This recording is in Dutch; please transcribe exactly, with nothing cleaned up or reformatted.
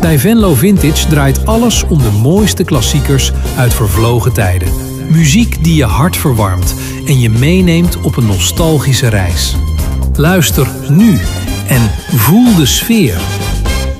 Bij Venlo Vintage draait alles om de mooiste klassiekers uit vervlogen tijden. Muziek die je hart verwarmt en je meeneemt op een nostalgische reis. Luister nu en voel de sfeer